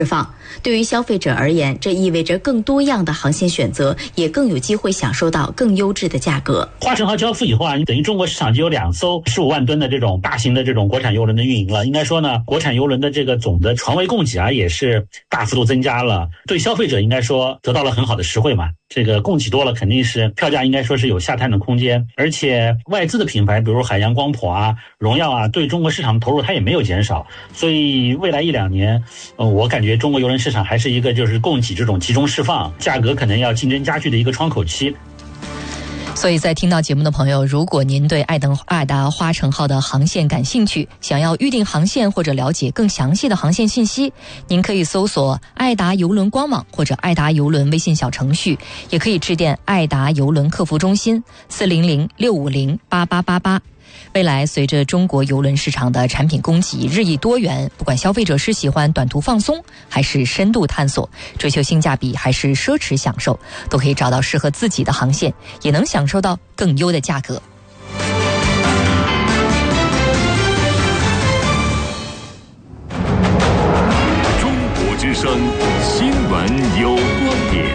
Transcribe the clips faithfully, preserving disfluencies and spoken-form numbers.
释放。对于消费者而言，这意味着更多样的航线选择，也更有机会享受到更优质的价格。 华晨号交付以后啊，等于中国市场就有两艘十五万吨的这种大型的这种国产邮轮的运营了。应该说呢，国产邮轮的这个总的船位供给啊，也是大幅度增加了，对消费者应该说得到了很好的实惠嘛。这个供给多了，肯定是票价应该说是有下探的空间，而且外资的品牌，比如海洋光谱啊、荣耀啊，对中国市场的投入它也没有减少，所以未来一两年，呃，我感觉中国邮轮市场还是一个就是供给这种集中释放，价格可能要竞争加剧的一个窗口期。 所以在听到节目的朋友，如果您对爱登爱达花城号的航线感兴趣，想要预定航线或者了解更详细的航线信息，您可以搜索爱达邮轮官网或者爱达邮轮微信小程序，也可以致电爱达邮轮客服中心四零零六五零八八八八。未来随着中国邮轮市场的产品供给日益多元，不管消费者是喜欢短途放松还是深度探索，追求性价比还是奢侈享受，都可以找到适合自己的航线，也能享受到更优的价格。 中国之声新闻有观点。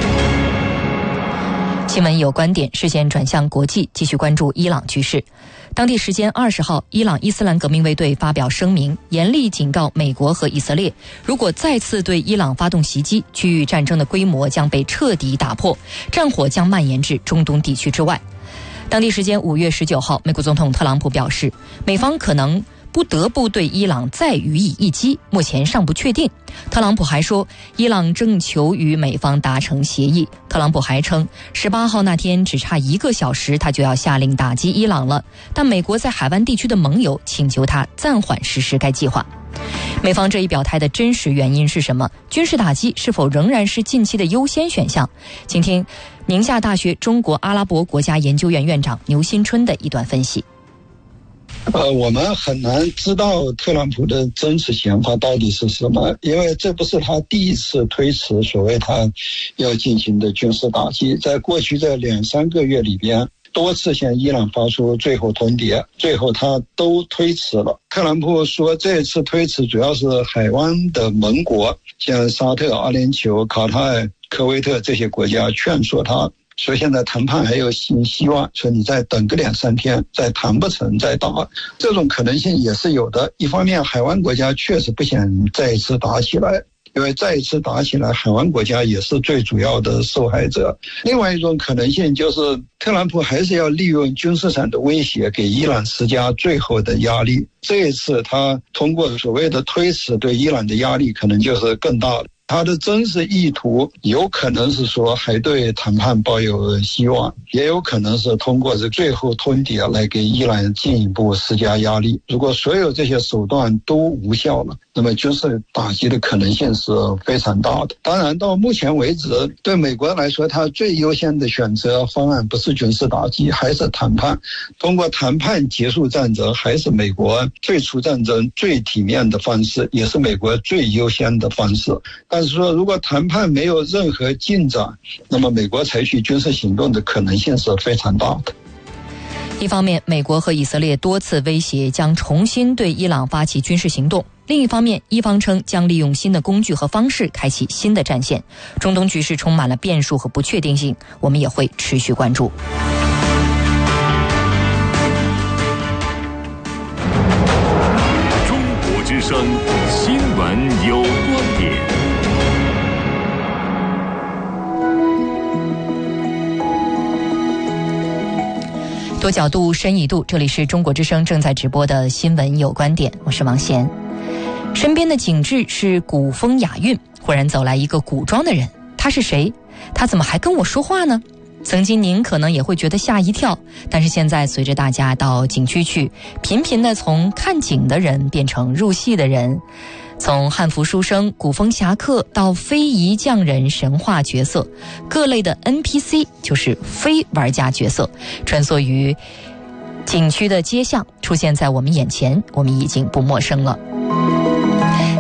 新闻有观点，视线转向国际，继续关注伊朗局势。当地时间二十号，伊朗伊斯兰革命卫队发表声明，严厉警告美国和以色列，如果再次对伊朗发动袭击，区域战争的规模将被彻底打破，战火将蔓延至中东地区之外。当地时间五月十九号，美国总统特朗普表示，美方可能不得不对伊朗再予以一击，目前尚不确定。特朗普还说，伊朗正求与美方达成协议。特朗普还称，十八号那天只差一个小时，他就要下令打击伊朗了，但美国在海湾地区的盟友请求他暂缓实施该计划。美方这一表态的真实原因是什么？军事打击是否仍然是近期的优先选项？请听宁夏大学中国阿拉伯国家研究院院长牛新春的一段分析。 呃，我们很难知道特朗普的真实想法到底是什么，因为这不是他第一次推迟所谓他要进行的军事打击，在过去这两三个月里边，多次向伊朗发出最后通牒，最后他都推迟了。特朗普说，这次推迟主要是海湾的盟国，像沙特、阿联酋、卡塔尔、科威特这些国家劝说他，所以现在谈判还有新希望，说你再等个两三天，再谈不成再打，这种可能性也是有的。一方面，海湾国家确实不想再一次打起来，因为再一次打起来，海湾国家也是最主要的受害者。另外一种可能性就是，特朗普还是要利用军事上的威胁，给伊朗施加最后的压力。这一次他通过所谓的推迟，对伊朗的压力可能就是更大的。他的真实意图有可能是说还对谈判抱有希望，也有可能是通过这最后通牒来给伊朗进一步施加压力。如果所有这些手段都无效了，那么军事打击的可能性是非常大的。当然到目前为止，对美国来说，他最优先的选择方案不是军事打击，还是谈判。通过谈判结束战争，还是美国退出战争最体面的方式，也是美国最优先的方式。但是说，如果谈判没有任何进展，那么美国采取军事行动的可能性是非常大的。 一方面，美国和以色列多次威胁将重新对伊朗发起军事行动；另一方面，伊方称将利用新的工具和方式开启新的战线。中东局势充满了变数和不确定性，我们也会持续关注。 中国之声新闻有观点。 多角度深一度，这里是中国之声正在直播的新闻有观点，我是王贤。身边的景致是古风雅韵，忽然走来一个古装的人，他是谁？他怎么还跟我说话呢？曾经您可能也会觉得吓一跳，但是现在随着大家到景区去，频频的从看景的人变成入戏的人，从汉服书生、古风侠客到非遗匠人、神话角色，各类的 N P C 就是非玩家角色，穿梭于景区的街巷，出现在我们眼前，我们已经不陌生了。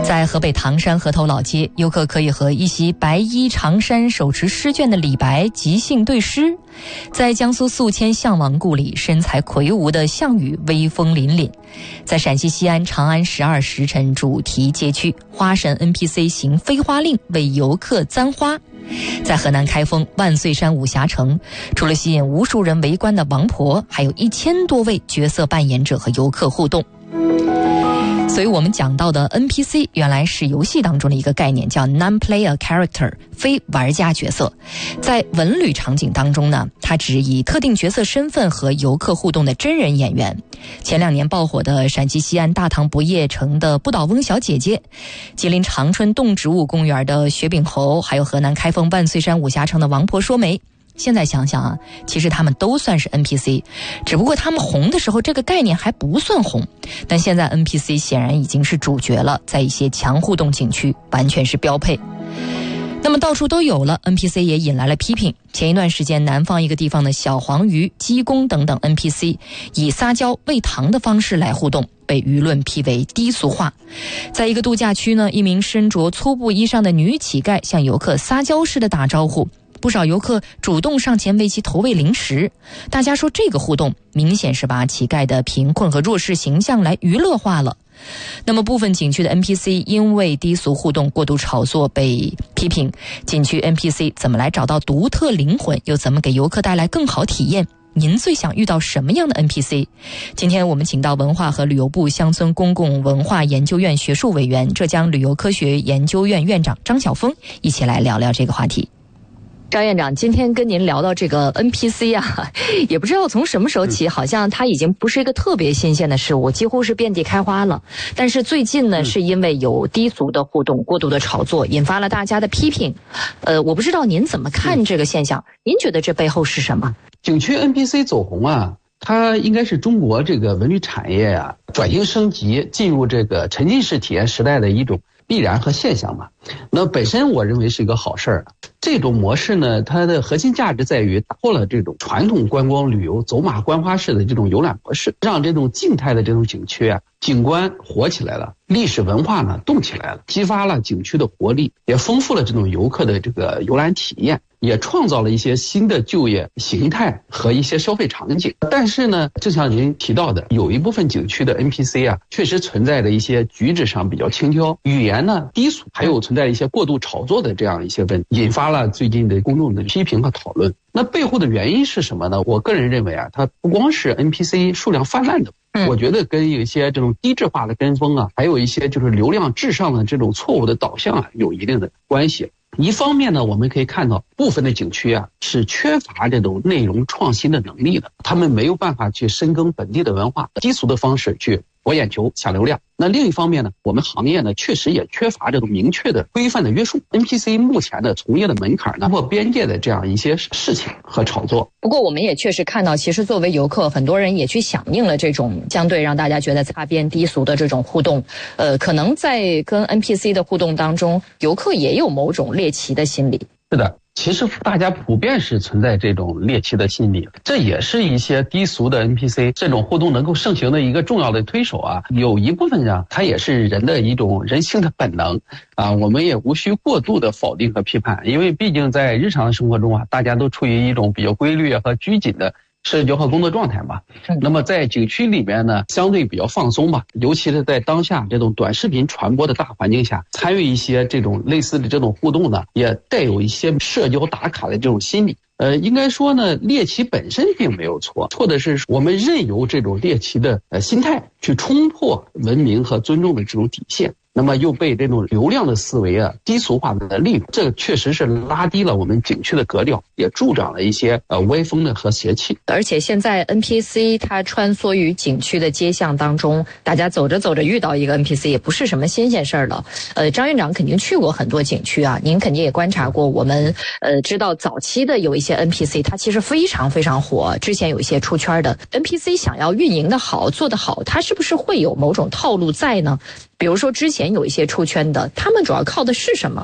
在河北唐山河头老街，游客可以和一袭白衣长衫手持诗卷的李白即兴对诗。在江苏宿迁项王故里，身材魁梧的项羽威风凛凛。在陕西西安长安十二时辰主题街区，花神 N P C 行飞花令，为游客簪花。在河南开封万岁山武侠城，除了吸引无数人围观的王婆，还有一千多位角色扮演者和游客互动。所以我们讲到的 N P C 原来是游戏当中的一个概念，叫 non-player character， 非玩家角色。在文旅场景当中呢，它指以特定角色身份和游客互动的真人演员。前两年爆火的陕西西安大唐不夜城的不倒翁小姐姐，吉林长春动植物公园的雪柄猴，还有河南开封万岁山武侠城的王婆说媒。现在想想啊，其实他们都算是 N P C， 只不过他们红的时候这个概念还不算红，但现在 N P C 显然已经是主角了，在一些强互动景区完全是标配。那么到处都有了 N P C 也引来了批评。前一段时间南方一个地方的小黄鱼、鸡公等等 N P C 以撒娇喂糖的方式来互动，被舆论批为低俗化。在一个度假区呢，一名身着粗布衣裳的女乞丐向游客撒娇似的打招呼，不少游客主动上前为其投喂零食。大家说这个互动明显是把乞丐的贫困和弱势形象来娱乐化了。那么部分景区的 N P C 因为低俗互动过度炒作被批评，景区 N P C 怎么来找到独特灵魂，又怎么给游客带来更好体验？您最想遇到什么样的 N P C？ 今天我们请到文化和旅游部乡村公共文化研究院学术委员、浙江旅游科学研究院院长张晓峰一起来聊聊这个话题。张院长，今天跟您聊到这个 N P C 啊，也不知道从什么时候起，好像它已经不是一个特别新鲜的事物，几乎是遍地开花了。但是最近呢，是因为有低俗的互动、过度的炒作，引发了大家的批评。呃，我不知道您怎么看这个现象？您觉得这背后是什么？ 景区 N P C 走红啊，它应该是中国这个文旅产业啊转型升级、进入这个沉浸式体验时代的一种必然和现象嘛。那本身我认为是一个好事儿。这种模式呢，它的核心价值在于打破了这种传统观光旅游走马观花式的这种游览模式，让这种静态的这种景区啊，景观活起来了，历史文化呢动起来了，激发了景区的活力，也丰富了这种游客的这个游览体验，也创造了一些新的就业形态和一些消费场景。但是呢，就像您提到的，有一部分景区的 N P C 啊，确实存在着一些举止上比较轻佻，语言呢低俗，还有存在一些过度炒作的这样一些问题，引发了最近的公众的批评和讨论。那背后的原因是什么呢？我个人认为啊，它不光是 N P C 数量泛滥的，我觉得跟有一些这种低质化的跟风啊，还有一些就是流量至上的这种错误的导向啊，有一定的关系。一方面呢，我们可以看到部分的景区啊是缺乏这种内容创新的能力的，他们没有办法去深耕本地的文化，低俗的方式去博眼球、抢流量。那另一方面呢，我们行业呢确实也缺乏这种明确的规范的约束。N P C 目前的从业的门槛呢，突破边界的这样一些事情和炒作。 不过我们也确实看到，其实作为游客，很多人也去响应了这种相对让大家觉得擦边低俗的这种互动。呃，可能在跟 N P C 的互动当中，游客也有某种猎奇的心理。 是的。其实大家普遍是存在这种猎奇的心理，这也是一些低俗的 N P C 这种互动能够盛行的一个重要的推手啊。有一部分呢，它也是人的一种人性的本能啊，我们也无需过度的否定和批判，因为毕竟在日常生活中啊，大家都处于一种比较规律和拘谨的社交和工作状态嘛。那么在景区里面呢，相对比较放松吧，尤其是在当下这种短视频传播的大环境下，参与一些这种类似的这种互动呢，也带有一些社交打卡的这种心理。呃，应该说呢，猎奇本身并没有错，错的是我们任由这种猎奇的呃心态去冲破文明和尊重的这种底线。那么又被这种流量的思维啊低俗化的利用，这确实是拉低了我们景区的格调，也助长了一些呃歪风的和邪气。 而且现在 N P C 它穿梭于景区的街巷当中，大家走着走着遇到一个 N P C 也不是什么新鲜事儿了。呃，张院长肯定去过很多景区啊，您肯定也观察过。我们呃知道早期的有一些 N P C 它其实非常非常火，之前有一些出圈的 N P C 想要运营的好、做得好，它是不是会有某种套路在呢？比如说之前有一些出圈的，他们主要靠的是什么？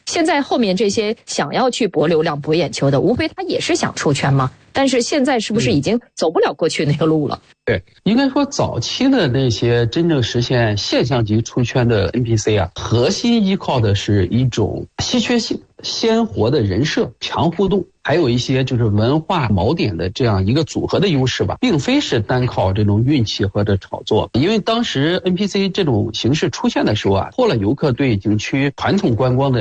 现在后面这些想要去博流量、博眼球的，无非他也是想出圈嘛。但是现在是不是已经走不了过去那个路了？ 对，应该说早期的那些真正实现现象级出圈的 N P C 啊，核心依靠的是一种稀缺性、鲜活的人设、强互动，还有一些就是文化锚点的这样一个组合的优势吧，并非是单靠这种运气或者炒作。因为当时 N P C 这种形式出现的时候啊，破了游客对景区传统观光的